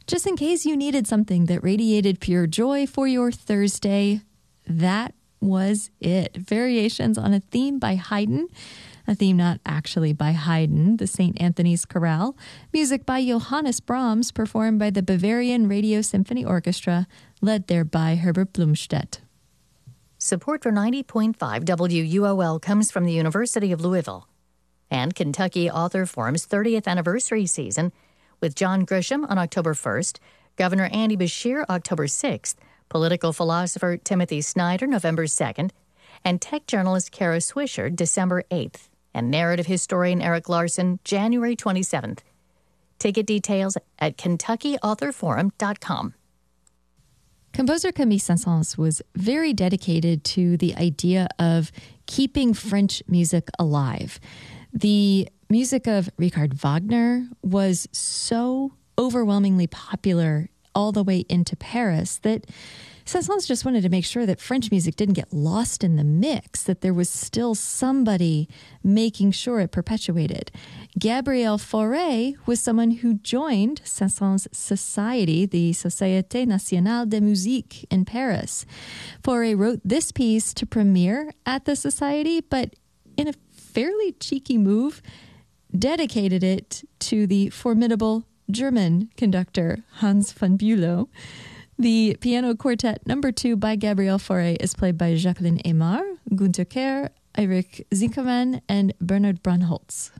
Just in case you needed something that radiated pure joy for your Thursday, that was it. Variations on a theme by Haydn, a theme not actually by Haydn, the St. Anthony's Chorale, music by Johannes Brahms, performed by the Bavarian Radio Symphony Orchestra, led there by Herbert Blumstedt. Support for 90.5 WUOL comes from the University of Louisville and Kentucky Author Forum's 30th anniversary season with John Grisham on October 1st, Governor Andy Beshear October 6th, political philosopher Timothy Snyder November 2nd, and tech journalist Kara Swisher December 8th, and narrative historian Eric Larson January 27th. Ticket details at KentuckyAuthorForum.com. Composer Camille Saint-Saëns was very dedicated to the idea of keeping French music alive. The music of Richard Wagner was so overwhelmingly popular all the way into Paris that Saint-Saëns just wanted to make sure that French music didn't get lost in the mix, that there was still somebody making sure it perpetuated. Gabriel Fauré was someone who joined Saint-Saëns' society, the Société Nationale de Musique in Paris. Fauré wrote this piece to premiere at the society, but in a fairly cheeky move, dedicated it to the formidable German conductor Hans von Bülow. The piano quartet number 2 by Gabriel Fauré is played by Jacqueline Aymar, Günter Kerr, Eirik Zinkerman, and Bernard Brunholtz.